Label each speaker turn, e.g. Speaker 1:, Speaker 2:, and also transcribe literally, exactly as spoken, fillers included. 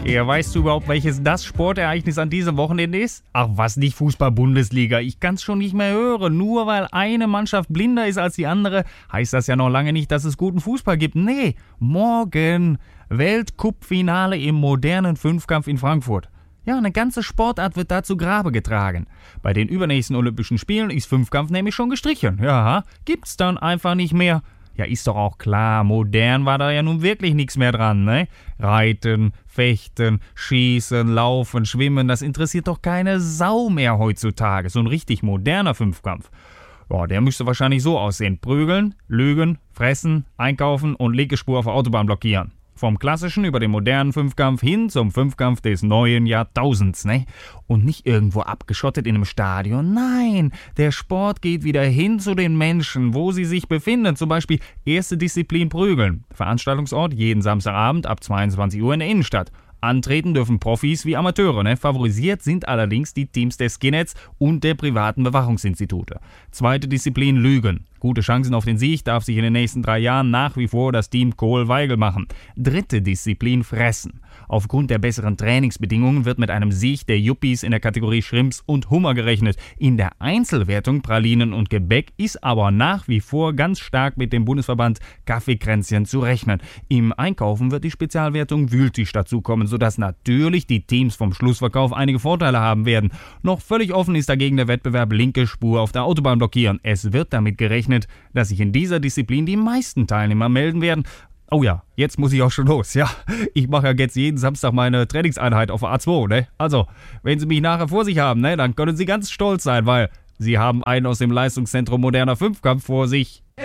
Speaker 1: Ja, weißt du überhaupt, welches das Sportereignis an diesem Wochenende ist? Ach was, nicht Fußball-Bundesliga. Ich kann's schon nicht mehr hören. Nur weil eine Mannschaft blinder ist als die andere, heißt das ja noch lange nicht, dass es guten Fußball gibt. Nee, morgen Weltcup-Finale im modernen Fünfkampf in Frankfurt. Ja, eine ganze Sportart wird da zu Grabe getragen. Bei den übernächsten Olympischen Spielen ist Fünfkampf nämlich schon gestrichen. Ja, gibt's dann einfach nicht mehr. Ja, ist doch auch klar, modern war da ja nun wirklich nichts mehr dran, ne? Reiten, Fechten, Schießen, Laufen, Schwimmen, das interessiert doch keine Sau mehr heutzutage. So ein richtig moderner Fünfkampf. Ja, der müsste wahrscheinlich so aussehen. Prügeln, lügen, fressen, einkaufen und Legespur auf der Autobahn blockieren. Vom klassischen über den modernen Fünfkampf hin zum Fünfkampf des neuen Jahrtausends, ne? Und nicht irgendwo abgeschottet in einem Stadion. Nein, der Sport geht wieder hin zu den Menschen, wo sie sich befinden. Zum Beispiel erste Disziplin Prügeln. Veranstaltungsort jeden Samstagabend ab zweiundzwanzig Uhr in der Innenstadt. Antreten dürfen Profis wie Amateure, ne? Favorisiert sind allerdings die Teams der Skinheads und der privaten Bewachungsinstitute. Zweite Disziplin Lügen. Gute Chancen auf den Sieg darf sich in den nächsten drei Jahren nach wie vor das Team Kohl-Weigel machen. Dritte Disziplin Fressen. Aufgrund der besseren Trainingsbedingungen wird mit einem Sieg der Yuppies in der Kategorie Shrimps und Hummer gerechnet. In der Einzelwertung Pralinen und Gebäck ist aber nach wie vor ganz stark mit dem Bundesverband Kaffeekränzchen zu rechnen. Im Einkaufen wird die Spezialwertung Wühltisch dazukommen, sodass natürlich die Teams vom Schlussverkauf einige Vorteile haben werden. Noch völlig offen ist dagegen der Wettbewerb linke Spur auf der Autobahn blockieren. Es wird damit gerechnet, dass sich in dieser Disziplin die meisten Teilnehmer melden werden. Oh ja, jetzt muss ich auch schon los, ja. Ich mache ja jetzt jeden Samstag meine Trainingseinheit auf der A zwei, ne? Also, wenn Sie mich nachher vor sich haben, ne, dann können Sie ganz stolz sein, weil Sie haben einen aus dem Leistungszentrum moderner Fünfkampf vor sich.